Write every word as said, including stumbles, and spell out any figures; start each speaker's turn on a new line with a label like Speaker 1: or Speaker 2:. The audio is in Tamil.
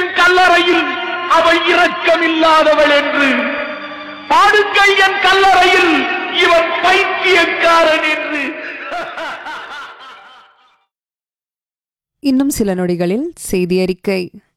Speaker 1: என் கல்லறையில் அவள் இரக்கமில்லாதவள் என்று, பாடுங்கள் என் கல்லறையில் இவன் பைத்தியக்காரன் என்று.
Speaker 2: இன்னும் சில நொடிகளில் செய்தி அறிக்கை.